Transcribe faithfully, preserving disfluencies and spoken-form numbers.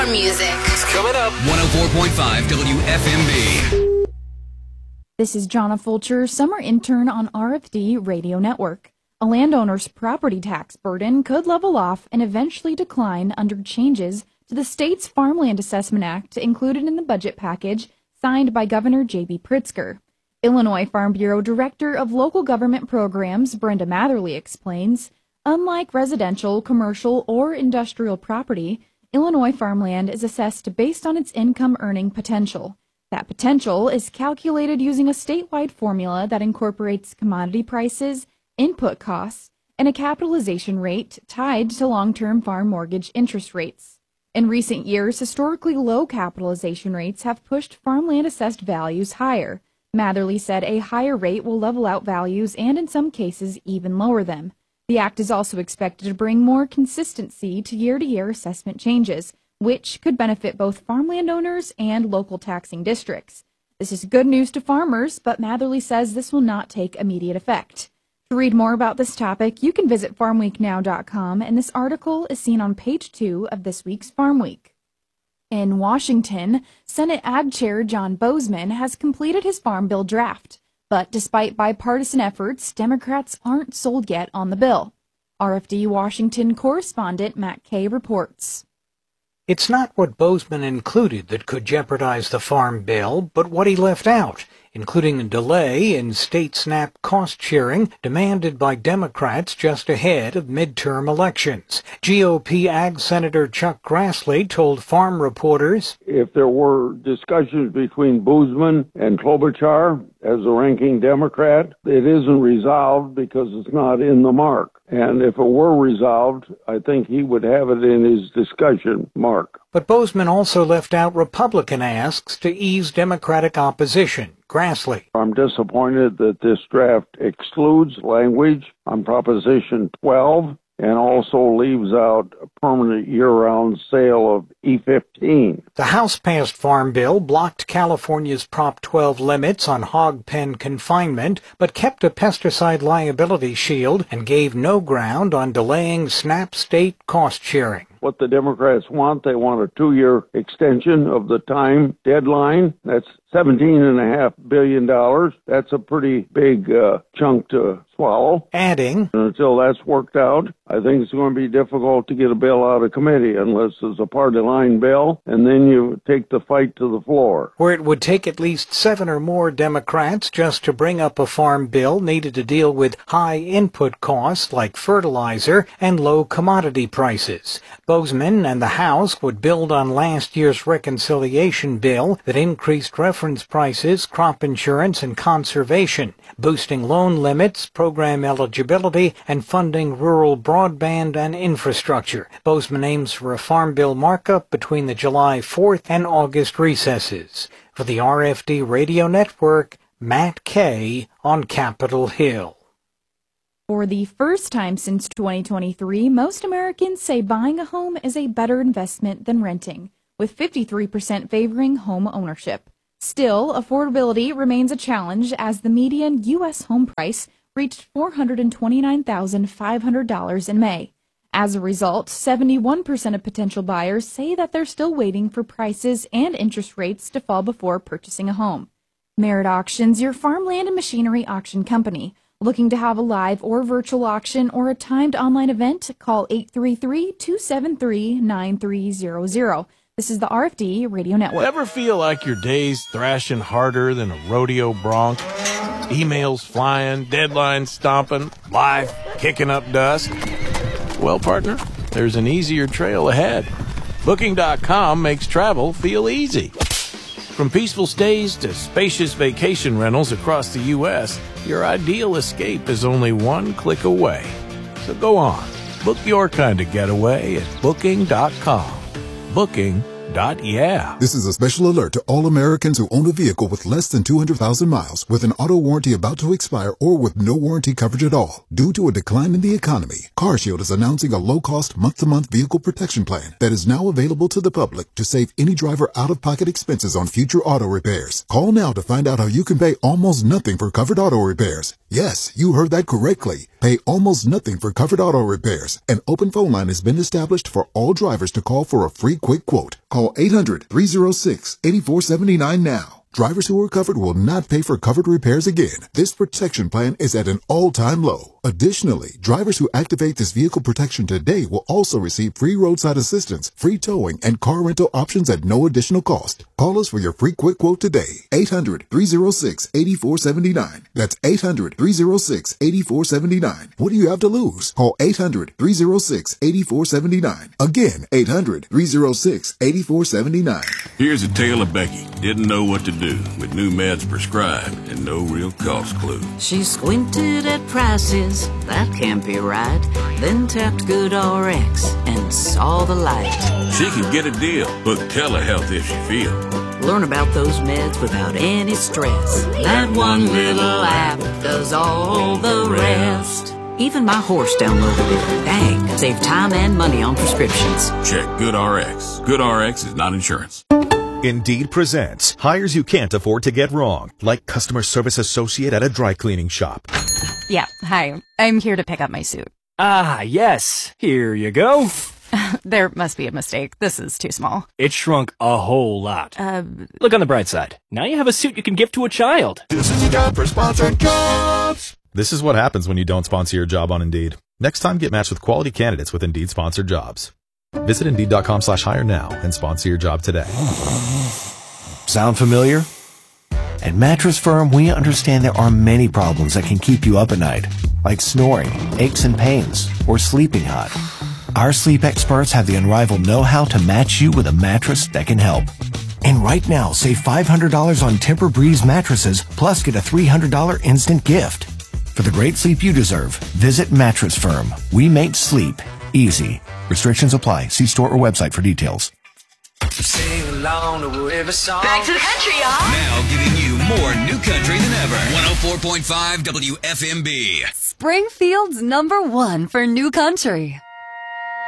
Farm music. It's coming up. one oh four point five W F M B. This is Jonna Fulcher, summer intern on R F D Radio Network. A landowner's property tax burden could level off and eventually decline under changes to the state's Farmland Assessment Act included in the budget package signed by Governor J B Pritzker. Illinois Farm Bureau Director of Local Government Programs Brenda Matherly explains, unlike residential, commercial, or industrial property, Illinois farmland is assessed based on its income earning potential. That potential is calculated using a statewide formula that incorporates commodity prices, input costs, and a capitalization rate tied to long-term farm mortgage interest rates. In recent years, historically low capitalization rates have pushed farmland assessed values higher. Matherly said a higher rate will level out values and in some cases even lower them. The act is also expected to bring more consistency to year-to-year assessment changes, which could benefit both farmland owners and local taxing districts. This is good news to farmers, but Matherly says this will not take immediate effect. To read more about this topic, you can visit farm week now dot com, and this article is seen on page two of this week's Farm Week. In Washington, Senate Ag Chair John Boozman has completed his farm bill draft. But despite bipartisan efforts, Democrats aren't sold yet on the bill. R F D Washington correspondent Matt Kay reports. It's not what Boozman included that could jeopardize the farm bill, but what he left out, including a delay in state SNAP cost sharing demanded by Democrats just ahead of midterm elections. G O P Ag Senator Chuck Grassley told farm reporters, if there were discussions between Boozman and Klobuchar as the ranking Democrat, it isn't resolved because it's not in the mark. And if it were resolved, I think he would have it in his discussion mark. But Boozman also left out Republican asks to ease Democratic opposition. Grassley. I'm disappointed that this draft excludes language on Proposition twelve and also leaves out a permanent year-round sale of E fifteen. The House-passed Farm Bill blocked California's Prop twelve limits on hog pen confinement, but kept a pesticide liability shield and gave no ground on delaying SNAP state cost sharing. What the Democrats want, they want a two-year extension of the time deadline. That's seventeen and a half billion dollars. That's a pretty big uh, chunk to swallow. Adding, and until that's worked out, I think it's going to be difficult to get a bill out of committee unless it's a party line bill, and then you take the fight to the floor. Where it would take at least seven or more Democrats just to bring up a farm bill needed to deal with high input costs like fertilizer and low commodity prices. Boozman and the House would build on last year's reconciliation bill that increased reference prices, crop insurance, and conservation, boosting loan limits, program eligibility, and funding rural broadband and infrastructure. Boozman aims for a farm bill markup between the July fourth and August recesses. For the R F D Radio Network, Matt Kay on Capitol Hill. For the first time since twenty twenty-three, most Americans say buying a home is a better investment than renting, with fifty-three percent favoring home ownership. Still, affordability remains a challenge as the median U S home price reached four hundred twenty-nine thousand five hundred dollars in May. As a result, seventy-one percent of potential buyers say that they're still waiting for prices and interest rates to fall before purchasing a home. Merit Auctions, your farmland and machinery auction company. Looking to have a live or virtual auction or a timed online event? Call eight three three, two seven three, nine three zero zero. This is the R F D Radio Network. Ever feel like your day's thrashing harder than a rodeo bronc? Emails flying, deadlines stomping, life kicking up dust? Well, partner, there's an easier trail ahead. Booking dot com makes travel feel easy. From peaceful stays to spacious vacation rentals across the U S, your ideal escape is only one click away. So go on, book your kind of getaway at Booking dot com. Booking. Yeah. This is a special alert to all Americans who own a vehicle with less than two hundred thousand miles, with an auto warranty about to expire, or with no warranty coverage at all. Due to a decline in the economy, CarShield is announcing a low-cost month-to-month vehicle protection plan that is now available to the public to save any driver out-of-pocket expenses on future auto repairs. Call now to find out how you can pay almost nothing for covered auto repairs. Yes, you heard that correctly. Pay almost nothing for covered auto repairs. An open phone line has been established for all drivers to call for a free quick quote. Call eight hundred, three oh six, eight four seven nine now. Drivers who are covered will not pay for covered repairs again. This protection plan is at an all-time low. Additionally, drivers who activate this vehicle protection today will also receive free roadside assistance, free towing, and car rental options at no additional cost. Call us for your free quick quote today. eight hundred, three oh six, eight four seven nine. That's eight hundred, three oh six, eight four seven nine. What do you have to lose? Call eight hundred, three oh six, eight four seven nine. Again, eight hundred, three oh six, eight four seven nine. Here's a tale of Becky. Didn't know what to do with new meds prescribed and no real cost clue. She squinted at prices, that can't be right. Then tapped GoodRx and saw the light. She could get a deal, book telehealth if she feels. Learn about those meds without any stress. That one little app does all the rest. Even my horse downloaded it. Dang, save time and money on prescriptions. Check GoodRx. GoodRx is not insurance. Indeed presents hires you can't afford to get wrong, like customer service associate at a dry cleaning shop. Yeah, hi. I'm here to pick up my suit. Ah, yes. Here you go. There must be a mistake. This is too small. It shrunk a whole lot. Uh, Look on the bright side. Now you have a suit you can give to a child. This is a job for sponsored jobs. This is what happens when you don't sponsor your job on Indeed. Next time, get matched with quality candidates with Indeed sponsored jobs. Visit Indeed.com slash hire now and sponsor your job today. Sound familiar? At Mattress Firm, we understand there are many problems that can keep you up at night, like snoring, aches and pains, or sleeping hot. Our sleep experts have the unrivaled know-how to match you with a mattress that can help. And right now, save five hundred dollars on Tempur-Breeze mattresses, plus get a three hundred dollars instant gift. For the great sleep you deserve, visit Mattress Firm. We make sleep easy. Restrictions apply. See store or website for details. Sing along to whatever song. Back to the country, y'all. Now giving you more new country than ever. one oh four point five W F M B. Springfield's number one for new country.